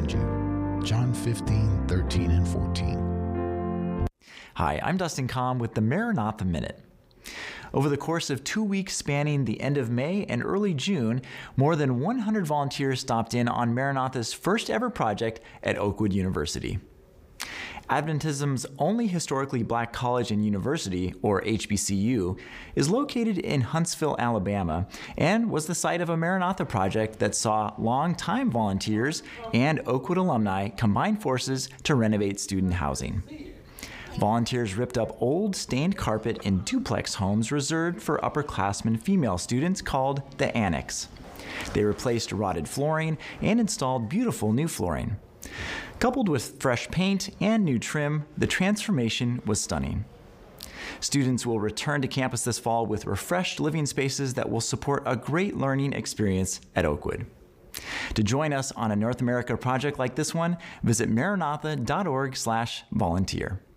command you. John 15, 13, and 14. Hi, I'm Dustin Comm with the Maranatha Minute. Over the course of 2 weeks spanning the end of May and early June, more than 100 volunteers stopped in on Maranatha's first ever project at Oakwood University. Adventism's only historically black college and university, or HBCU, is located in Huntsville, Alabama, and was the site of a Maranatha project that saw longtime volunteers and Oakwood alumni combine forces to renovate student housing. Volunteers ripped up old, stained carpet in duplex homes reserved for upperclassmen female students called the Annex. They replaced rotted flooring and installed beautiful new flooring. Coupled with fresh paint and new trim, the transformation was stunning. Students will return to campus this fall with refreshed living spaces that will support a great learning experience at Oakwood. To join us on a North America project like this one, visit maranatha.org/volunteer.